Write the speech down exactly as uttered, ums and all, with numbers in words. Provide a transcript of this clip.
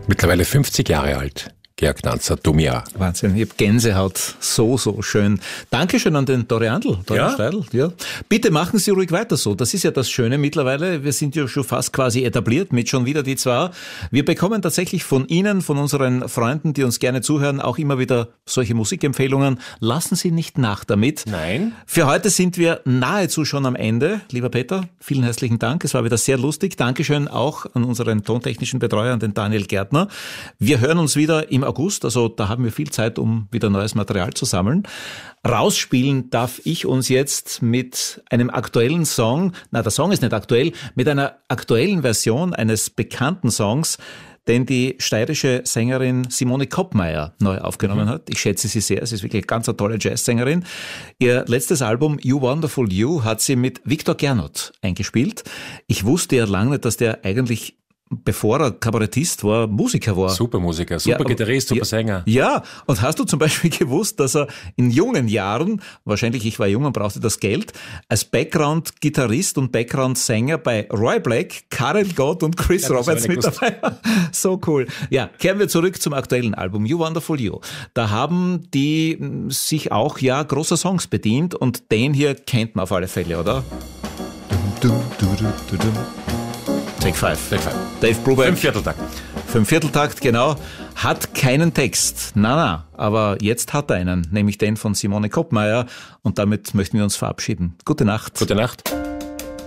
Mittlerweile fünfzig Jahre alt. Georg Danzer, Domia. Wahnsinn, ich habe Gänsehaut. So, so schön. Dankeschön an den Dore Andl, Dore Ja? Steidl. Ja. Bitte machen Sie ruhig weiter so. Das ist ja das Schöne mittlerweile. Wir sind ja schon fast quasi etabliert mit schon wieder die zwei. Wir bekommen tatsächlich von Ihnen, von unseren Freunden, die uns gerne zuhören, auch immer wieder solche Musikempfehlungen. Lassen Sie nicht nach damit. Nein. Für heute sind wir nahezu schon am Ende. Lieber Peter, vielen herzlichen Dank. Es war wieder sehr lustig. Dankeschön auch an unseren tontechnischen Betreuer, an den Daniel Gärtner. Wir hören uns wieder im August, also da haben wir viel Zeit, um wieder neues Material zu sammeln. Rausspielen darf ich uns jetzt mit einem aktuellen Song, na, der Song ist nicht aktuell, mit einer aktuellen Version eines bekannten Songs, den die steirische Sängerin Simone Koppmeier neu aufgenommen mhm. hat. Ich schätze sie sehr, sie ist wirklich eine ganz eine tolle Jazzsängerin. Ihr letztes Album You Wonderful You hat sie mit Viktor Gernot eingespielt. Ich wusste ja lange nicht, dass der eigentlich, bevor er Kabarettist war, Musiker war. Super Musiker, super ja, Gitarrist, super ja, Sänger. Ja, und hast du zum Beispiel gewusst, dass er in jungen Jahren, wahrscheinlich ich war jung und brauchte das Geld, als Background-Gitarrist und Background-Sänger bei Roy Black, Karel Gott und Chris ja, Roberts mit dabei war. So cool. Ja, kehren wir zurück zum aktuellen Album You Wonderful You. Da haben die sich auch ja großer Songs bedient und den hier kennt man auf alle Fälle, oder? Dum, dum, dum, dum, dum. Take Five. Take Five. Dave Brubeck. Fünfvierteltakt. Fünfvierteltakt, genau. Hat keinen Text. Na, na. Aber jetzt hat er einen. Nämlich den von Simone Koppmeier. Und damit möchten wir uns verabschieden. Gute Nacht. Gute Nacht.